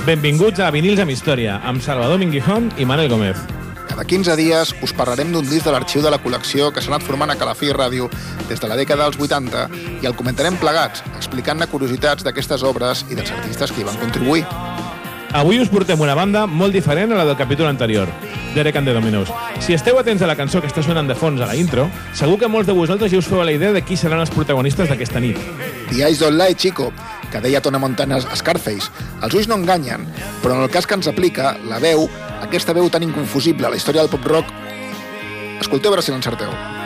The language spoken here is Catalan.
Benvinguts a Vinils amb Història, amb Salvador Minguijón i Manel Gómez. Cada 15 dies us parlarem d'un disc de l'arxiu de la col·lecció que s'ha anat formant a Calafell Ràdio des de la dècada dels 80 i el comentarem plegats, explicant-ne curiositats d'aquestes obres i dels artistes que hi van contribuir. Avui us portem una banda molt diferent a la del capítol anterior, Derek and the Dominos. Si esteu atents a la cançó que està sonant de fons a la intro, segur que molts de vosaltres ja us feu la idea de qui seran els protagonistes d'aquesta nit. The Eyes Don't Lie, Chico, que deia Tony Montana a Scarface. Els ulls no enganyen, però en el cas que ens aplica, la veu, aquesta veu tan inconfusible a la història del pop-rock, escolteu a veure si l'encerteu.